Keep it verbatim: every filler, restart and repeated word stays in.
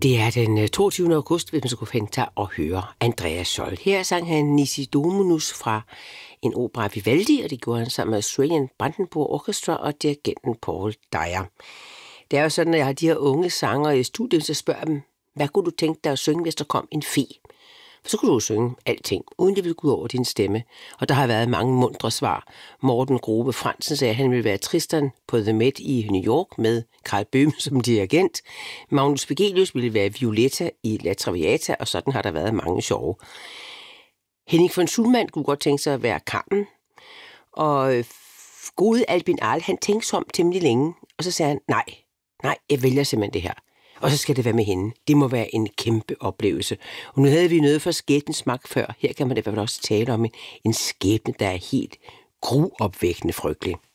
Det er den toogtyvende august, hvis man skulle finde sig at høre Andreas Scholl. Her sang han Nisi Dominus fra en opera Vivaldi, og det gjorde han sammen med Australian Brandenburg Orchestra og dirigenten Paul Dyer. Det er jo sådan, at jeg har de her unge sangere i studiet, så spørger dem, hvad kunne du tænke dig at synge, hvis der kom en fe? For så kunne du jo synge alting, uden det ville gå ud over din stemme. Og der har været mange mundre svar. Morten Grube Fransen sagde, at han ville være Tristan på The Met i New York med Carl Böhm som dirigent. Magnus Begelius ville være Violetta i La Traviata, og sådan har der været mange sjove. Henning von Schulman kunne godt tænke sig at være Carmen. Og gode Albin Ahl, han tænkte sig om temmelig længe, og så sagde han, nej, nej, jeg vælger simpelthen det her. Og så skal det være med hende. Det må være en kæmpe oplevelse. Og nu havde vi noget for skæbnens magt før. Her kan man da også tale om en, en skæbne, der er helt gruopvækkende frygtelig.